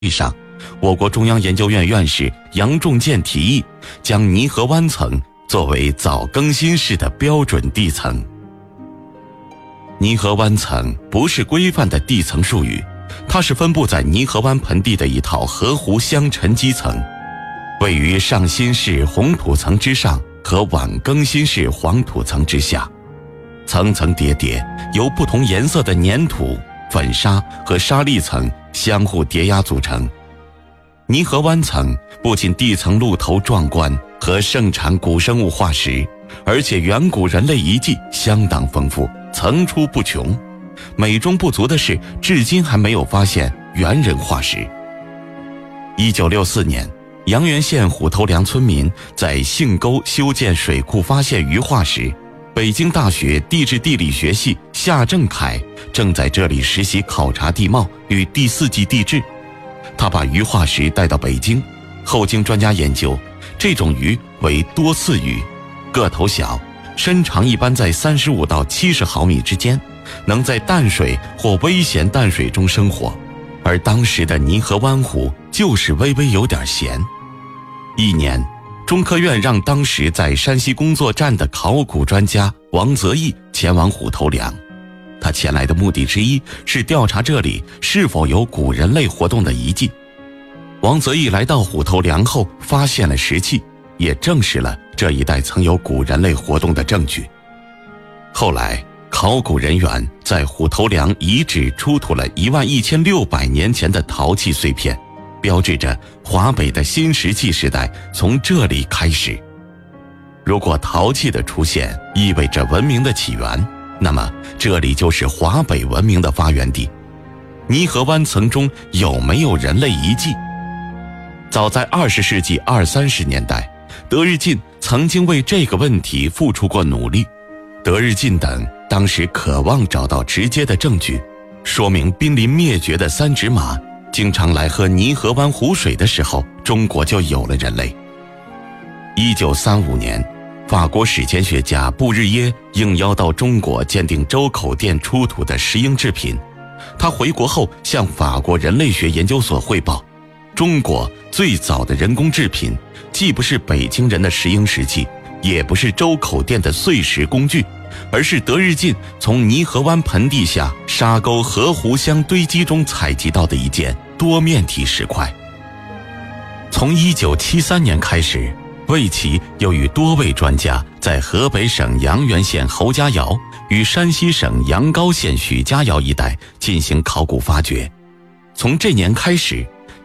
上，我国中央研究院院士杨仲健提议，将泥河湾层作为早更新世的标准地层。泥河湾层不是规范的地层术语，它是分布在泥河湾盆地的一套河湖相沉积层，位于上新世红土层之上和晚更新世黄土层之下，层层叠叠，由不同颜色的粘土、粉砂和沙砾层相互叠压组成。泥河湾层不仅地层露头壮观和盛产古生物化石，而且远古人类遗迹相当丰富，层出不穷。美中不足的是，至今还没有发现猿人化石。1964年，阳原县虎头梁村民在杏沟修建水库发现鱼化石，北京大学地质地理学系夏正凯正在这里实习考察地貌与第4纪地质。他把鱼化石带到北京，后经专家研究，这种鱼为多刺鱼，个头小，身长一般在35到70毫米之间，能在淡水或微咸淡水中生活，而当时的泥河湾湖就是微微有点咸。一年，中科院让当时在山西工作站的考古专家王泽义前往虎头梁。他前来的目的之一是调查这里是否有古人类活动的遗迹。王泽义来到虎头梁后，发现了石器，也证实了这一带曾有古人类活动的证据。后来，考古人员在虎头梁遗址出土了11600年前的陶器碎片，标志着华北的新石器时代从这里开始。如果陶器的出现意味着文明的起源，那么这里就是华北文明的发源地。泥河湾层中有没有人类遗迹？早在20世纪20、30年代，德日进曾经为这个问题付出过努力。德日进等当时渴望找到直接的证据，说明濒临灭绝的三趾马经常来喝泥河湾湖水的时候，中国就有了人类。1935年，法国史前学家布日耶应邀到中国鉴定周口店出土的石英制品。他回国后向法国人类学研究所汇报，中国最早的人工制品既不是北京人的石英石器，也不是周口店的碎石工具，而是德日进从泥河湾盆地下沙沟河湖箱堆积中采集到的一件多面体石块。从1973年开始，魏奇又与多位专家在河北省阳原县侯家窑与山西省阳高县许家窑一带进行考古发掘。从这年开始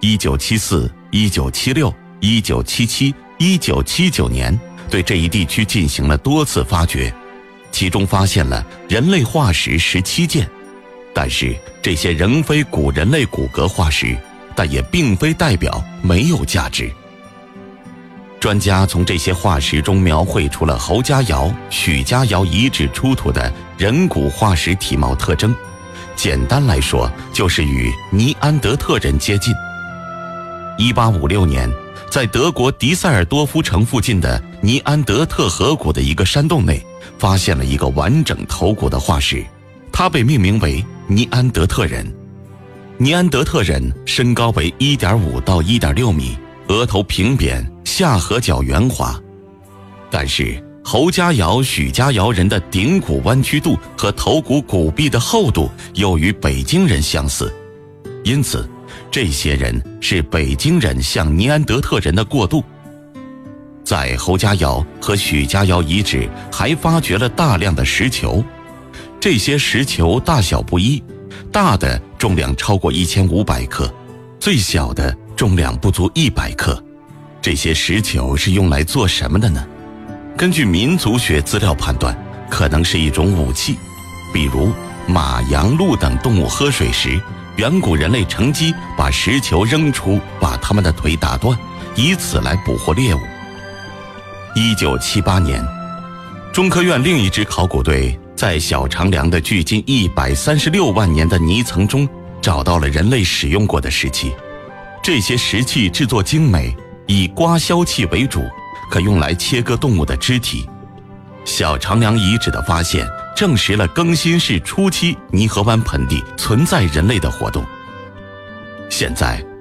，1974、1976、1977、1979年对这一地区进行了多次发掘，其中发现了人类化石17件。但是这些仍非古人类骨骼化石，但也并非代表没有价值。专家从这些化石中描绘出了侯家窑、许家窑遗址出土的人骨化石体貌特征，简单来说就是与尼安德特人接近。1856年，在德国迪塞尔多夫城附近的尼安德特河谷的一个山洞内，发现了一个完整头骨的化石，它被命名为尼安德特人。尼安德特人身高为 1.5 到 1.6 米，额头平扁，下颌角圆滑。但是侯家窑、许家窑人的顶骨弯曲度和头骨骨壁的厚度又与北京人相似，因此这些人是北京人向尼安德特人的过渡。在侯家窑和许家窑遗址还发掘了大量的石球，这些石球大小不一，大的重量超过1500克，最小的重量不足100克。这些石球是用来做什么的呢？根据民族学资料判断，可能是一种武器，比如马、羊、鹿等动物喝水时，远古人类乘机把石球扔出，把它们的腿打断，以此来捕获猎物。1978年，中科院另一支考古队在小长梁的距今136万年的泥层中找到了人类使用过的石器。这些石器制作精美，以刮削器为主，可用来切割动物的肢体。小长梁遗址的发现证实了更新世初期泥河湾盆地存在人类的活动。现在